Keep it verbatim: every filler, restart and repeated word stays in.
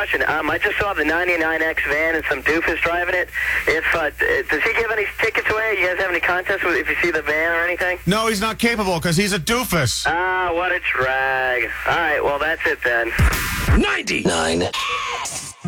question. Um, I just saw the ninety-nine X van and some doofus driving it. If uh, does he give any tickets away? You guys have any contests with if you see the van or anything? No, he's not capable because he's a doofus. Ah, what a drag. All right, well, that's it then. ninety-nine